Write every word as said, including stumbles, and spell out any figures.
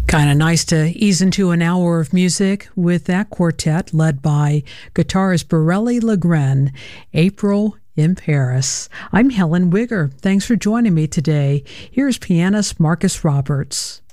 Kind of nice to ease into an hour of music with that quartet led by guitarist Borelli Legren, April in Paris. I'm Helen Wigger. Thanks for joining me today. Here's pianist Marcus Roberts.